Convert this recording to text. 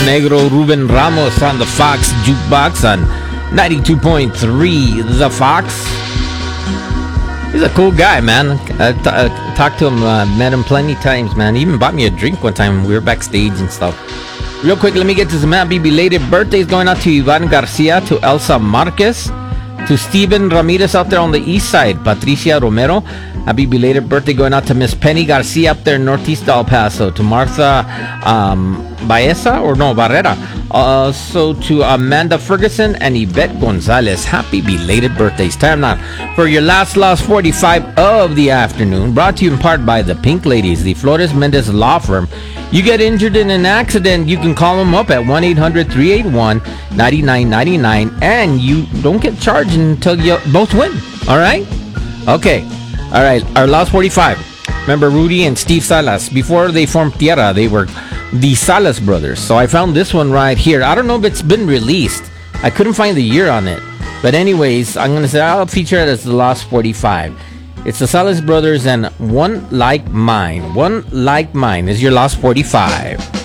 Negro, Ruben Ramos on the Fox Jukebox on 92.3 The Fox. He's a cool guy, man. I talked to him, met him plenty times, man. He even bought me a drink one time when we were backstage and stuff. Real quick, let me get to some happy belated birthdays going out to Ivan Garcia, to Elsa Marquez, to Steven Ramirez out there on the east side, Patricia Romero. Happy belated birthday going out to Miss Penny Garcia up there in Northeast El Paso, to Martha Barrera. Also to Amanda Ferguson and Yvette Gonzalez. Happy belated birthdays. Time now for your last 45 of the afternoon. Brought to you in part by the Pink Ladies, the Flores Mendez Law Firm. You get injured in an accident, you can call them up at 1-800-381-9999, and you don't get charged until you both win. All right? Okay. All right. Our last 45. Remember Rudy and Steve Salas? Before they formed Tierra, they were the Salas brothers. So I found this one right here. I don't know if it's been released. I couldn't find the year on it. But anyways, I'm going to say I'll feature it as the last 45. It's the Salas brothers and One Like Mine. One Like Mine is your last 45.